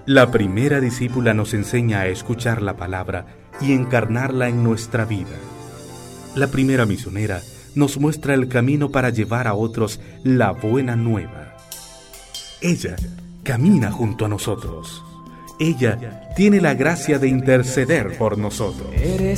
La primera discípula nos enseña a escuchar la palabra y encarnarla en nuestra vida. La primera misionera nos muestra el camino para llevar a otros la buena nueva. Ella camina junto a nosotros. Ella tiene la gracia de interceder por nosotros.